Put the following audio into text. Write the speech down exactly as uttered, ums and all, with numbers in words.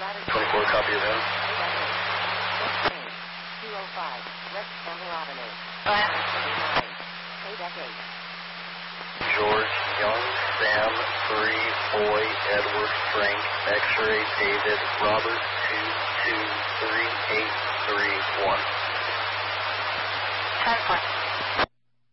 twenty-four, copy of that. two oh five, West Summer Avenue. eight eight. George, Young, Sam, three, Boy, Edward, Frank, X-ray, David, Robert, two, two, three, eight, three, one. ten four.